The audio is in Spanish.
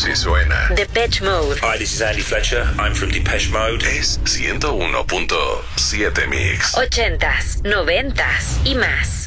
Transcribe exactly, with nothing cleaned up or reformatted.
así suena. Depeche Mode. Hi, this is Andy Fletcher. I'm from Depeche Mode. Es ciento uno punto siete Mix. Ochentas, noventas y más.